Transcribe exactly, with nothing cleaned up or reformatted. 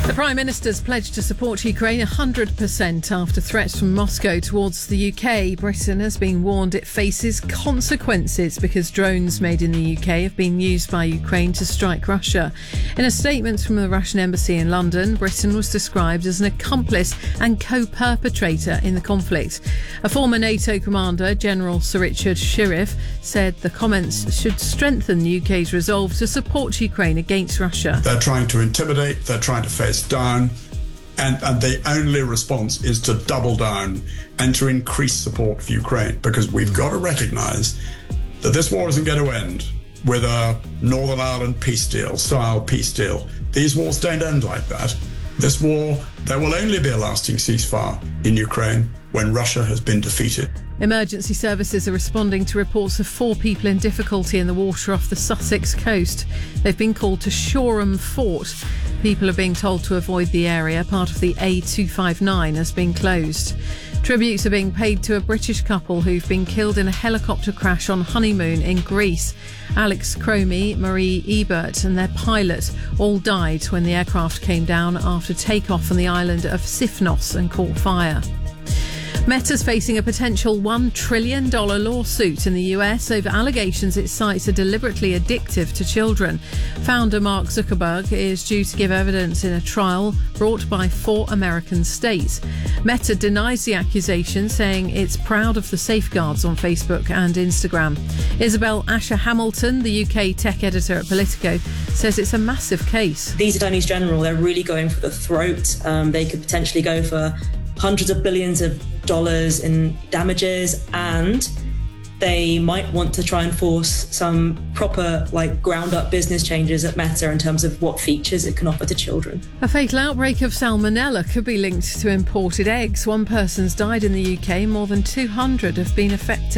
The Prime Minister's pledged to support Ukraine one hundred percent after threats from Moscow towards the U K. Britain has been warned it faces consequences because drones made in the U K have been used by Ukraine to strike Russia. In a statement from the Russian embassy in London, Britain was described as an accomplice and co-perpetrator in the conflict. A former NATO commander, General Sir Richard Shirreff, said the comments should strengthen the U K's resolve to support Ukraine against Russia. They're trying to intimidate, they're trying to face down, and, and the only response is to double down and to increase support for Ukraine, because we've got to recognise that this war isn't going to end with a Northern Ireland peace deal, style peace deal. These wars don't end like that. This war, there will only be a lasting ceasefire in Ukraine when Russia has been defeated. Emergency services are responding to reports of four people in difficulty in the water off the Sussex coast. They've been called to Shoreham Fort. People are being told to avoid the area. Part of the A two fifty-nine has been closed. Tributes are being paid to a British couple who've been killed in a helicopter crash on honeymoon in Greece. Alex Cromie, Marie Ebert and their pilot all died when the aircraft came down after takeoff on the island of Sifnos and caught fire. Meta's facing a potential one trillion dollars lawsuit in the U S over allegations its sites are deliberately addictive to children. Founder Mark Zuckerberg is due to give evidence in a trial brought by four American states. Meta denies the accusation, saying it's proud of the safeguards on Facebook and Instagram. Isabel Asher Hamilton, the U K tech editor at Politico, says it's a massive case. These attorneys general, they're really going for the throat. Um, they could potentially go for hundreds of billions of dollars in damages, and they might want to try and force some proper, like, ground-up business changes at Meta in terms of what features it can offer to children. A fatal outbreak of salmonella could be linked to imported eggs. One person's died in the U K. More than two hundred have been affected.